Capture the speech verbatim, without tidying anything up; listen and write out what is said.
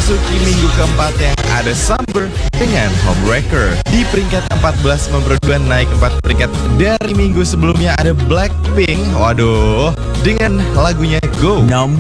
memasuki minggu keempat yang ada Summer dengan Homewrecker. Di peringkat empat belas nomor dua naik empat peringkat dari minggu sebelumnya ada Blackpink. Waduh, dengan lagunya Go. Number